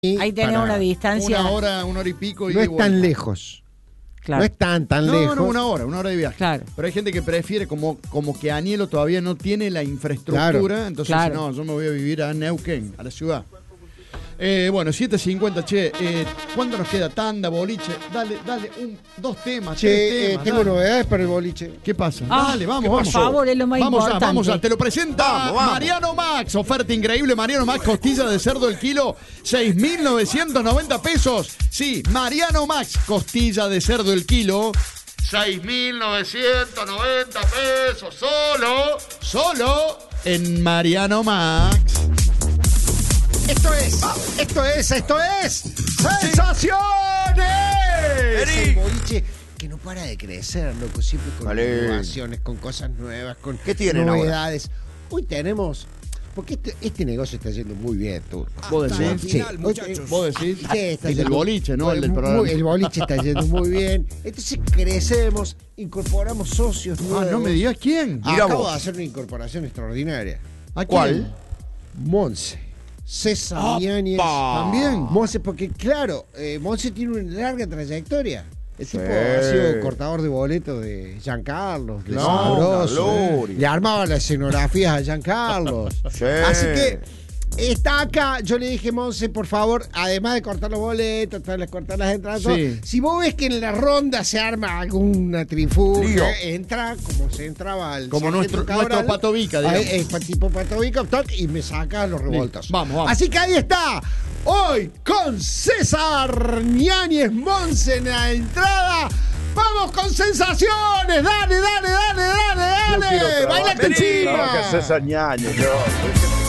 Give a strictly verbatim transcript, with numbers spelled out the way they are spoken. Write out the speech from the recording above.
Ahí tenés una distancia. Una hora, una hora y pico. Y no es vuelta. tan lejos. Claro. No es tan, tan no, lejos. No, una hora, una hora de viaje. Claro. Pero hay gente que prefiere, como, como que Anielo todavía no tiene la infraestructura, Claro. entonces Claro. no, yo me voy a vivir a Neuquén, a la ciudad. Eh, bueno, siete cincuenta, che, eh, ¿cuánto nos queda? Tanda, boliche, dale, dale, un, dos temas, Che, tres eh, temas. tengo dale. novedades para el boliche. ¿Qué pasa? Ah, dale, vamos, por vamos. favor, es lo más vamos importante. A, vamos a, te lo presenta Vamos, vamos. Mariano Max, oferta increíble, Mariano Max, costilla de cerdo el kilo, seis mil novecientos noventa pesos. Sí, Mariano Max, costilla de cerdo el kilo, seis mil novecientos noventa pesos, solo, solo en Mariano Max. Esto es, esto es, esto es ¡Sensaciones! El boliche que no para de crecer, loco, siempre con Vale. innovaciones, con cosas nuevas, con ¿Qué tienen novedades. Hoy tenemos, porque este, este negocio está yendo muy bien, tú. ¿Vos decís? Sí, Hoy- ¿Vos decís? Sí, está El del yendo- boliche, ¿no? muy- El del programa. muy- el boliche está yendo muy bien. Entonces crecemos, incorporamos socios nuevos. Ah, no me digas quién. Mira Acabo vos. de hacer una incorporación extraordinaria. ¿A ¿Cuál? quién? Monse. César Ñáñez. También. Monse, porque claro, eh, Monse tiene una larga trayectoria. El Sí. tipo ha sido cortador de boletos de Giancarlos, de No, Sabroso. una gloria. Le armaba las escenografías a Giancarlos. Sí. Así que está acá. Yo le dije, Monse, por favor, además de cortar los boletos, traerles cortar las entradas, todo, Sí. si vos ves que en la ronda se arma alguna Trío. trifulca, entra como se entraba al Como sargento nuestro- Cabral, nuestro Pato Vica, digamos. ahí, eh, tipo Pato Vica, toc, y me saca los revoltos. Vamos, vamos. Así que ahí está. Hoy con César Ñáñez Monse en la entrada. ¡Vamos con sensaciones! ¡Dale, dale, dale, dale, dale! ¡Bailate Vení. encima! No, que César Ñáñez, yo.